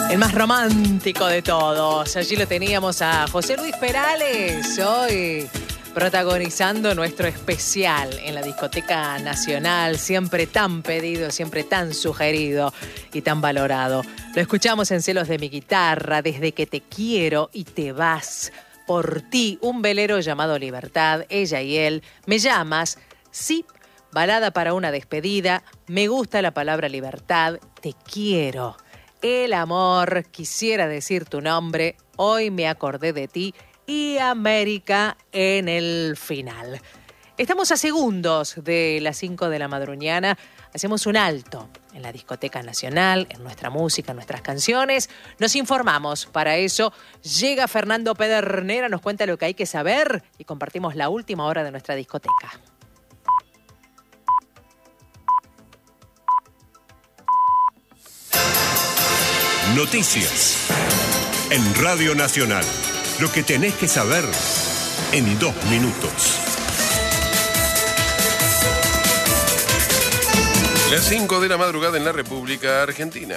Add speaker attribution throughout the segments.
Speaker 1: El más romántico de todos. Allí lo teníamos a José Luis Perales, hoy protagonizando nuestro especial en la Discoteca Nacional, siempre tan pedido, siempre tan sugerido y tan valorado. Lo escuchamos en Celos de mi guitarra, Desde que te quiero y te vas, Por ti, un velero llamado Libertad, Ella y él, Me llamas, Sí, balada para una despedida, Me gusta la palabra libertad, Te quiero. El amor, Quisiera decir tu nombre, Hoy me acordé de ti y América en el final. Estamos a segundos de las 5 de la madrugada. Hacemos un alto en la Discoteca Nacional, en nuestra música, en nuestras canciones. Nos informamos. Para eso llega Fernando Pedernera, nos cuenta lo que hay que saber y compartimos la última hora de nuestra discoteca.
Speaker 2: Noticias en Radio Nacional. Lo que tenés que saber en 2 minutos.
Speaker 3: Las 5 de la madrugada en la República Argentina.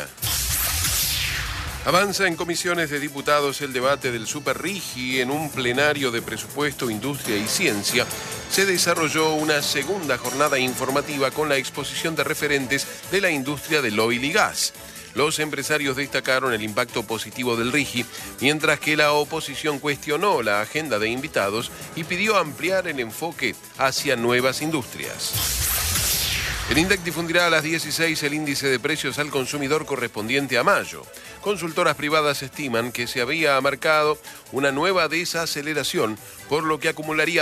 Speaker 3: Avanza en comisiones de diputados el debate del Super Rigi. En un plenario de Presupuesto, Industria y Ciencia se desarrolló una segunda jornada informativa con la exposición de referentes de la industria del oil y gas. Los empresarios destacaron el impacto positivo del RIGI, mientras que la oposición cuestionó la agenda de invitados y pidió ampliar el enfoque hacia nuevas industrias. El INDEC difundirá a las 16 el índice de precios al consumidor correspondiente a mayo. Consultoras privadas estiman que se había marcado una nueva desaceleración, por lo que acumularía